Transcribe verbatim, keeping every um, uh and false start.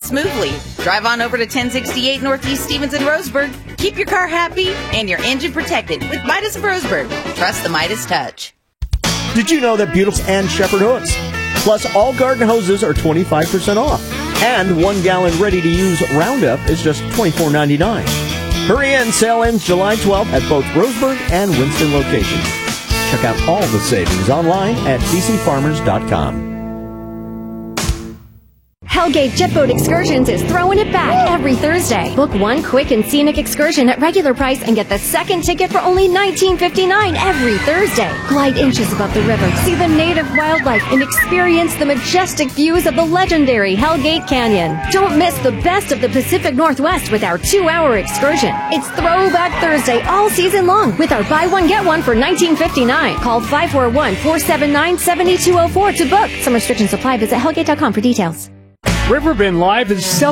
smoothly. Drive on over to ten sixty-eight Northeast Stevens in Roseburg. Keep your car happy and your engine protected with Midas of Roseburg. Trust the Midas touch. Did you know that Butyl and Shepherd hooks, plus all garden hoses, are twenty-five percent off? And one gallon ready-to-use Roundup is just twenty-four ninety-nine. Hurry in, sale ends July twelfth at both Roseburg and Winston locations. Check out all the savings online at d c farmers dot com. Hellgate Jetboat Excursions is throwing it back every Thursday. Book one quick and scenic excursion at regular price and get the second ticket for only nineteen fifty-nine every Thursday. Glide inches above the river, see the native wildlife, and experience the majestic views of the legendary Hellgate Canyon. Don't miss the best of the Pacific Northwest with our two-hour excursion. It's Throwback Thursday all season long with our buy one, get one for nineteen fifty-nine. Call five four one, four seven nine, seven two zero four to book. Some restrictions apply. Visit hellgate dot com for details. Riverbend Live is